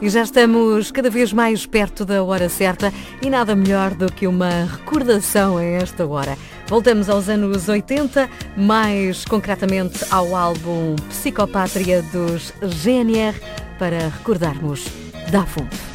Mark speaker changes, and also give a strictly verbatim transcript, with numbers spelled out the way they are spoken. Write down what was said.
Speaker 1: E já estamos cada vez mais perto da hora certa e nada melhor do que uma recordação a esta hora. Voltamos aos anos oitenta, mais concretamente ao álbum Psicopátria dos G N R, para recordarmos Da Fundo.